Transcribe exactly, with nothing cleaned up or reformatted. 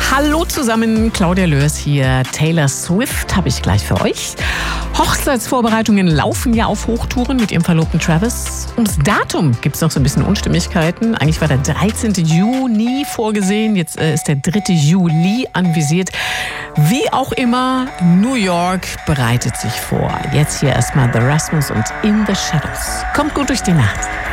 Hallo zusammen, Claudia Lörs hier. Taylor Swift habe ich gleich für euch. Hochzeitsvorbereitungen laufen ja auf Hochtouren mit ihrem Verlobten Travis. Ums Datum gibt es noch so ein bisschen Unstimmigkeiten. Eigentlich war der dreizehnte Juni vorgesehen, jetzt äh, ist der dritte Juli anvisiert. Wie auch immer, New York bereitet sich vor. Jetzt hier erstmal The Rasmus und In the Shadows. Kommt gut durch die Nacht.